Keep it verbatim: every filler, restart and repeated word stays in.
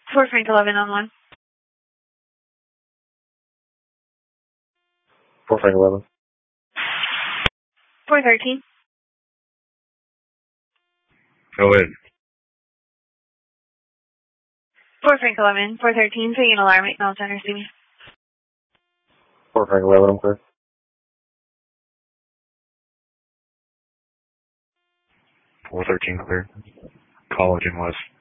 four Frank eleven on one. four Frank eleven. four thirteen. Go in. four Frank eleven. four thirteen. Taking an alarm. Acknowledge center, see me. four Frank eleven, I'm clear. four thirteen clear. College and West.